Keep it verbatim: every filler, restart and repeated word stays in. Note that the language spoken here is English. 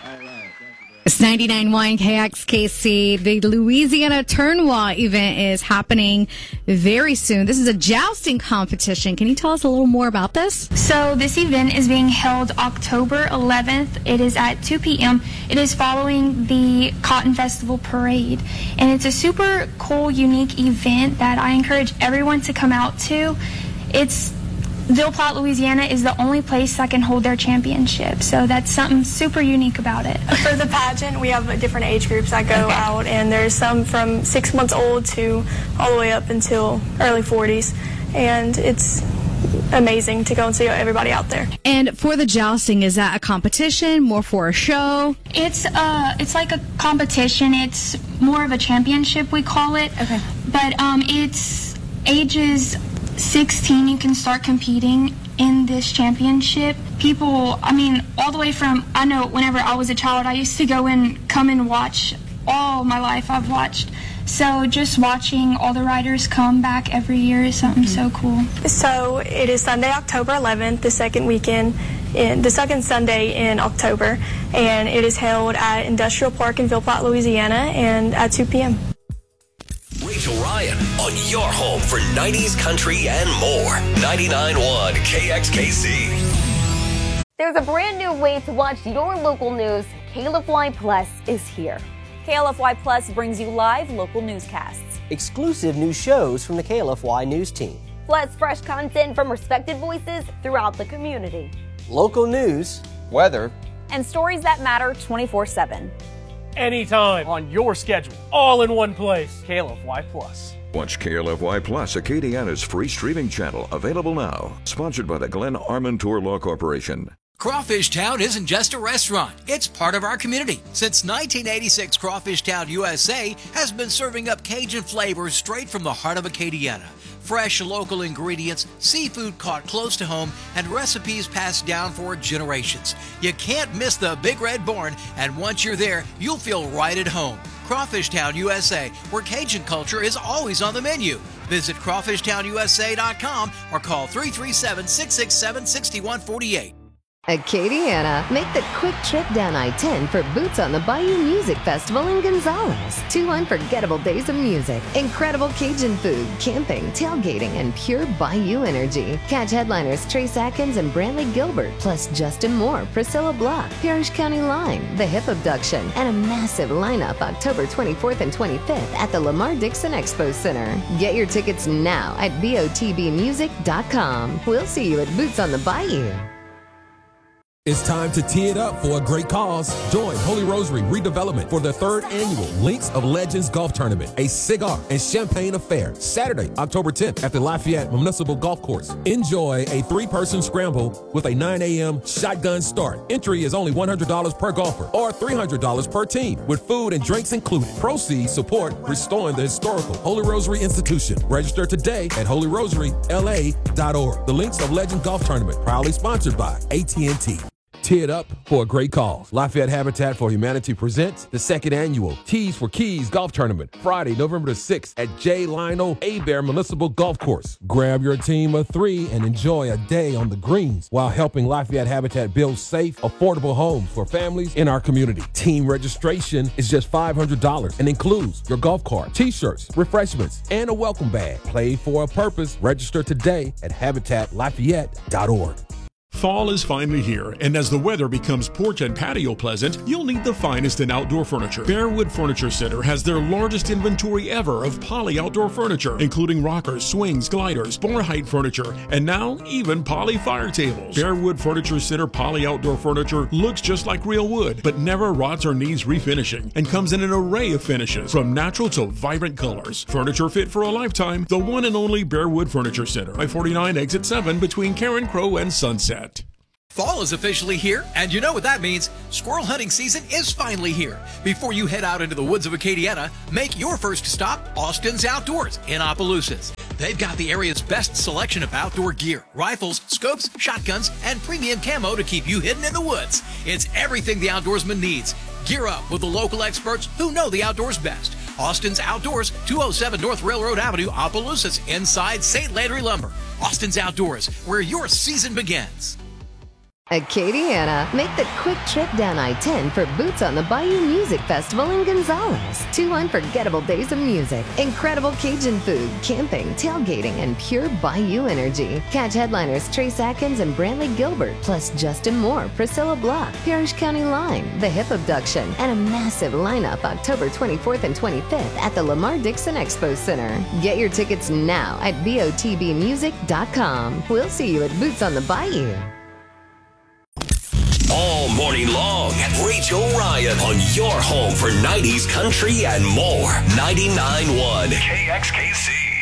It's ninety-nine point one K X K C. The Louisiana Tournoi event is happening very soon. This is a jousting competition. Can you tell us a little more about this? So this event is being held October eleventh. It is at two p.m. It is following the Cotton Festival Parade. And it's a super cool, unique event that I encourage everyone to come out to. It's Ville Platte, Louisiana is the only place that can hold their championship, so that's something super unique about it. For the pageant, we have different age groups that go okay. out, and there's some from six months old to all the way up until early forties, and it's amazing to go and see everybody out there. And for the jousting, is that a competition, more for a show? It's uh, it's like a competition. It's more of a championship, we call it. Okay. But um, it's ages sixteen, you can start competing in this championship. People, I mean, all the way from, I know whenever I was a child, I used to go and come and watch. All my life I've watched. So just watching all the riders come back every year is something mm-hmm. so cool. So it is Sunday, October eleventh, the second weekend, in the second Sunday in October, and it is held at Industrial Park in Ville Platte, Louisiana, and at two p.m. Rachel Ryan on your home for nineties country and more. ninety-nine point one K X K C. There's a brand new way to watch your local news. K L F Y Plus is here. K L F Y Plus brings you live local newscasts, exclusive new shows from the K L F Y News team, plus fresh content from respected voices throughout the community, local news, weather, and stories that matter twenty-four seven. Anytime, on your schedule, all in one place. K L F Y Plus. Watch K L F Y Plus, Acadiana's free streaming channel, available now. Sponsored by the Glenn Armentour Law Corporation. Crawfish Town isn't just a restaurant, it's part of our community. Since nineteen eighty-six, Crawfish Town U S A has been serving up Cajun flavors straight from the heart of Acadiana. Fresh local ingredients, seafood caught close to home, and recipes passed down for generations. You can't miss the Big Red Barn, and once you're there, you'll feel right at home. Crawfish Town U S A, where Cajun culture is always on the menu. Visit crawfish town u s a dot com or call three three seven, six six seven, six one four eight. Acadiana, make the quick trip down I ten for Boots on the Bayou Music Festival in Gonzales. Two unforgettable days of music, incredible Cajun food, camping, tailgating, and pure Bayou energy. Catch headliners Trace Atkins and Brantley Gilbert, plus Justin Moore, Priscilla Block, Parrish County Line, The Hip Abduction, and a massive lineup October twenty-fourth and twenty-fifth at the Lamar Dixon Expo Center. Get your tickets now at B O T B music dot com. We'll see you at Boots on the Bayou. It's time to tee it up for a great cause. Join Holy Rosary Redevelopment for the third annual Links of Legends Golf Tournament, a cigar and champagne affair, Saturday, October tenth at the Lafayette Municipal Golf Course. Enjoy a three-person scramble with a nine a.m. shotgun start. Entry is only one hundred dollars per golfer or three hundred dollars per team, with food and drinks included. Proceeds support restoring the historical Holy Rosary Institution. Register today at holy rosary l a dot org. The Links of Legends Golf Tournament, proudly sponsored by A T and T. Tee it up for a great cause. Lafayette Habitat for Humanity presents the second annual Tees for Keys Golf Tournament, Friday, November the sixth at J. Lionel Hebert Municipal Golf Course. Grab your team of three and enjoy a day on the greens while helping Lafayette Habitat build safe, affordable homes for families in our community. Team registration is just five hundred dollars and includes your golf cart, t-shirts, refreshments, and a welcome bag. Play for a purpose. Register today at habitat lafayette dot org. Fall is finally here, and as the weather becomes porch and patio pleasant, you'll need the finest in outdoor furniture. Bearwood Furniture Center has their largest inventory ever of poly outdoor furniture, including rockers, swings, gliders, bar height furniture, and now even poly fire tables. Bearwood Furniture Center poly outdoor furniture looks just like real wood, but never rots or needs refinishing, and comes in an array of finishes, from natural to vibrant colors. Furniture fit for a lifetime. The one and only Bearwood Furniture Center, I forty-nine Exit seven between Karen Crow and Sunset. Fall is officially here, and you know what that means. Squirrel hunting season is finally here. Before you head out into the woods of Acadiana, make your first stop Austin's Outdoors in Opelousas. They've got the area's best selection of outdoor gear, rifles, scopes, shotguns, and premium camo to keep you hidden in the woods. It's everything the outdoorsman needs. Gear up with the local experts who know the outdoors best. Austin's Outdoors, two oh seven North Railroad Avenue, Opelousas, inside Saint Landry Lumber. Austin's Outdoors, where your season begins. Acadiana, make the quick trip down I ten for Boots on the Bayou Music Festival in Gonzales. Two unforgettable days of music, incredible Cajun food, camping, tailgating, and pure Bayou energy. Catch headliners Trace Atkins and Brantley Gilbert, plus Justin Moore, Priscilla Block, Parrish County Line, The Hip Abduction, and a massive lineup October twenty-fourth and twenty-fifth at the Lamar Dixon Expo Center. Get your tickets now at B O T B music dot com. We'll see you at Boots on the Bayou. All morning long, Rachel Ryan on your home for nineties country and more. ninety-nine point one K X K C.